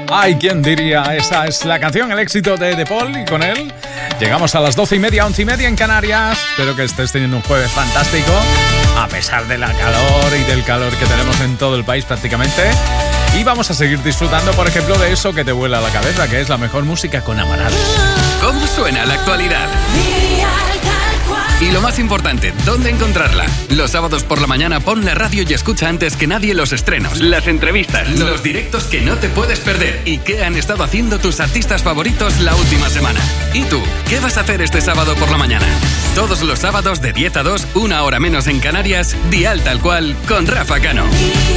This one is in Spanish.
Ay, ¿quién diría? Esa es la canción, el éxito de De Paul, y con él llegamos a las 12:30, 11:30 en Canarias. Espero que estés teniendo un jueves fantástico, a pesar de la calor y del calor que tenemos en todo el país prácticamente. Y vamos a seguir disfrutando, por ejemplo, de eso que te vuela la cabeza, que es la mejor música con Amaral. ¿Cómo suena la actualidad? Y lo más importante, ¿dónde encontrarla? Los sábados por la mañana pon la radio y escucha antes que nadie los estrenos, las entrevistas, los directos que no te puedes perder y qué han estado haciendo tus artistas favoritos la última semana. ¿Y tú? ¿Qué vas a hacer este sábado por la mañana? Todos los sábados de 10 a 2, una hora menos en Canarias, Dial Tal Cual con Rafa Cano.